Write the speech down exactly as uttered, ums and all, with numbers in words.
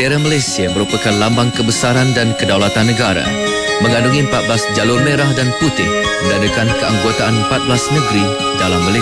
Bendera Malaysia merupakan lambang kebesaran dan kedaulatan negara. Mengandungi empat belas jalur merah dan putih, menandakan keanggotaan empat belas negeri dalam Malaysia.